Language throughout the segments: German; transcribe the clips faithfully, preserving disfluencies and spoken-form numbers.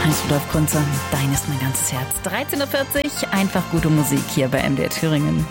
Heinz-Rudolf Kunze, dein ist mein ganzes Herz. dreizehn Uhr vierzig, einfach gute Musik hier bei M D R Thüringen.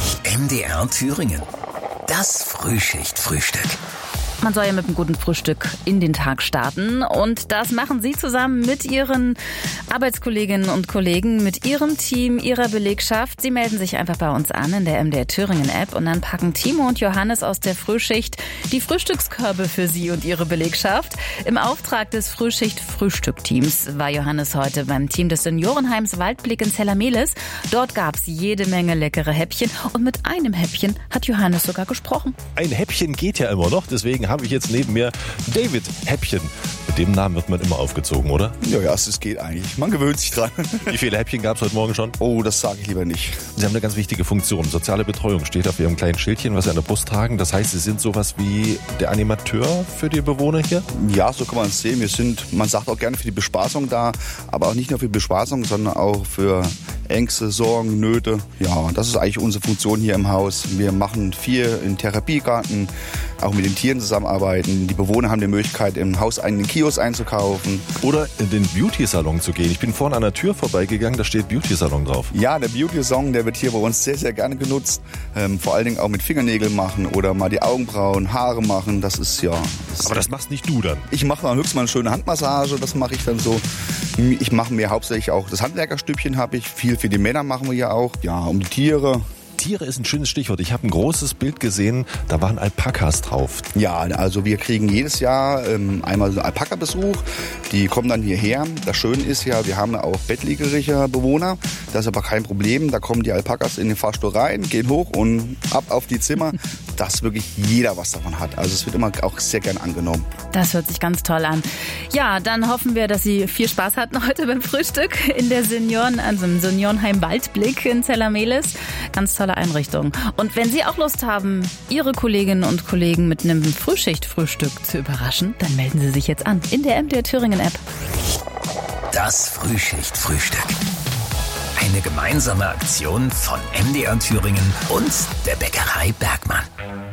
M D R Thüringen, das Frühschicht-Frühstück. Man soll ja mit einem guten Frühstück in den Tag starten und das machen Sie zusammen mit Ihren Arbeitskolleginnen und Kollegen, mit Ihrem Team, Ihrer Belegschaft. Sie melden sich einfach bei uns an in der M D R Thüringen App und dann packen Timo und Johannes aus der Frühschicht die Frühstückskörbe für Sie und Ihre Belegschaft. Im Auftrag des Frühschicht-Frühstück-Teams war Johannes heute beim Team des Seniorenheims Waldblick in Zellamelis. Dort gab es jede Menge leckere Häppchen und mit einem Häppchen hat Johannes sogar gesprochen. Ein Häppchen geht ja immer noch, deswegen habe ich jetzt neben mir David Häppchen. Mit dem Namen wird man immer aufgezogen, oder? Ja, ja, es geht eigentlich. Man gewöhnt sich dran. Wie viele Häppchen gab es heute Morgen schon? Oh, das sage ich lieber nicht. Sie haben eine ganz wichtige Funktion. Soziale Betreuung steht auf Ihrem kleinen Schildchen, was Sie an der Brust tragen. Das heißt, Sie sind sowas wie der Animateur für die Bewohner hier? Ja, so kann man es sehen. Wir sind, man sagt auch gerne für die Bespaßung da, aber auch nicht nur für die Bespaßung, sondern auch für Ängste, Sorgen, Nöte. Ja, das ist eigentlich unsere Funktion hier im Haus. Wir machen viel im Therapiegarten, auch mit den Tieren zusammenarbeiten. Die Bewohner haben die Möglichkeit, im Haus einen Kiosk einzukaufen. Oder in den Beauty-Salon zu gehen. Ich bin vorhin an der Tür vorbeigegangen, da steht Beauty-Salon drauf. Ja, der Beauty-Salon, der wird hier bei uns sehr, sehr gerne genutzt. Ähm, vor allen Dingen auch mit Fingernägeln machen oder mal die Augenbrauen, Haare machen. Das ist ja... Das Aber das machst nicht du dann? Ich mache dann höchstens mal eine schöne Handmassage. Das mache ich dann so. Ich mache mir hauptsächlich auch das Handwerkerstübchen habe ich. Viel für die Männer machen wir ja auch. Ja, um die Tiere... Tiere ist ein schönes Stichwort. Ich habe ein großes Bild gesehen, da waren Alpakas drauf. Ja, also wir kriegen jedes Jahr ähm, einmal einen Alpaka-Besuch. Die kommen dann hierher. Das Schöne ist ja, wir haben auch bettlägerige Bewohner. Das ist aber kein Problem. Da kommen die Alpakas in den Fahrstuhl rein, gehen hoch und ab auf die Zimmer. Dass wirklich jeder was davon hat. Also es wird immer auch sehr gern angenommen. Das hört sich ganz toll an. Ja, dann hoffen wir, dass Sie viel Spaß hatten heute beim Frühstück in der Senioren, also im Seniorenheim Waldblick in Zellamelis. Ganz tolle Einrichtung. Und wenn Sie auch Lust haben, Ihre Kolleginnen und Kollegen mit einem Frühschicht-Frühstück zu überraschen, dann melden Sie sich jetzt an in der M D R Thüringen App. Das Frühschicht-Frühstück. Eine gemeinsame Aktion von M D R Thüringen und der Bäckerei Bergmann.